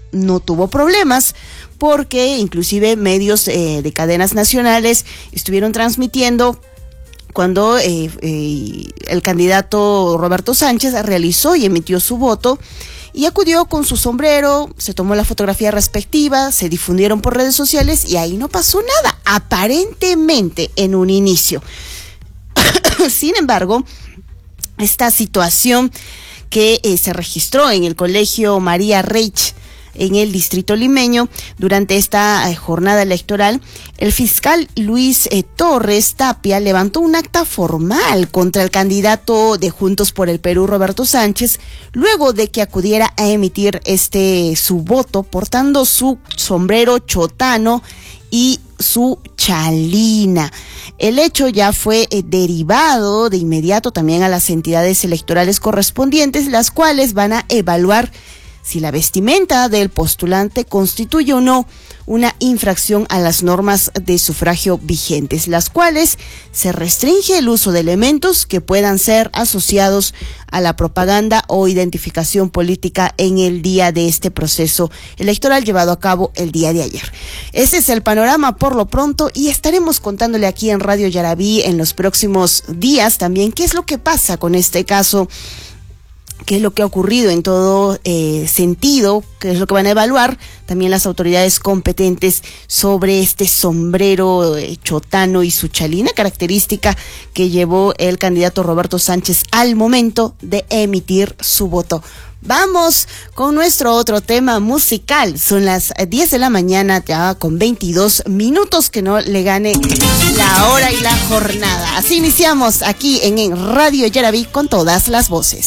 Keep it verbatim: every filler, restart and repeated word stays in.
no tuvo problemas, porque inclusive medios eh, de cadenas nacionales estuvieron transmitiendo cuando eh, eh, el candidato Roberto Sánchez realizó y emitió su voto y acudió con su sombrero, se tomó la fotografía respectiva, se difundieron por redes sociales y ahí no pasó nada, aparentemente en un inicio. Sin embargo, esta situación que eh, se registró en el Colegio María Reich en el distrito limeño durante esta eh, jornada electoral, el fiscal Luis eh, Torres Tapia levantó un acta formal contra el candidato de Juntos por el Perú, Roberto Sánchez, luego de que acudiera a emitir este su voto portando su sombrero chotano y su chalina. El hecho ya fue eh, derivado de inmediato también a las entidades electorales correspondientes, las cuales van a evaluar si la vestimenta del postulante constituye o no una infracción a las normas de sufragio vigentes, las cuales se restringe el uso de elementos que puedan ser asociados a la propaganda o identificación política en el día de este proceso electoral llevado a cabo el día de ayer. Ese es el panorama por lo pronto y estaremos contándole aquí en Radio Yarabí en los próximos días también qué es lo que pasa con este caso, qué es lo que ha ocurrido en todo eh, sentido, qué es lo que van a evaluar también las autoridades competentes sobre este sombrero eh, chotano y su chalina, característica que llevó el candidato Roberto Sánchez al momento de emitir su voto. Vamos con nuestro otro tema musical. Son las diez de la mañana, ya con veintidós minutos, que no le gane la hora y la jornada. Así iniciamos aquí en, en Radio Yarabí con todas las voces.